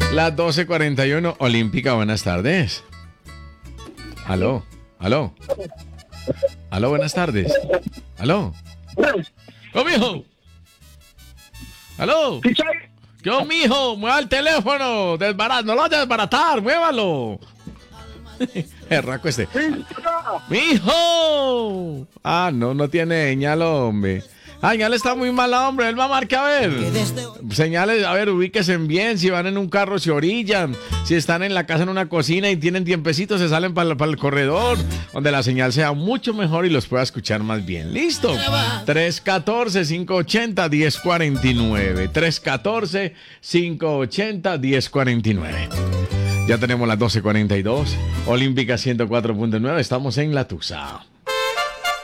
Las 12:41, Olímpica, buenas tardes. Aló, aló. Aló, buenas tardes. Aló. ¡Oh, mijo! ¡Aló! ¡Yo, mijo! ¡Mueva el teléfono! No lo vayas a desbaratar, muévalo. El raco este. ¡Mijo! Ah, no tiene señal, hombre. Ah, señal está muy mala, hombre. Él va a marcar, a ver. Señales, a ver, ubíquense bien. Si van en un carro, se orillan. Si están en la casa, en una cocina y tienen tiempecito, se salen para el corredor, donde la señal sea mucho mejor y los pueda escuchar más bien. ¿Listo? 314-580-1049. 314-580-1049. Ya tenemos las 12:42. Olímpica 104.9. Estamos en La Tusa.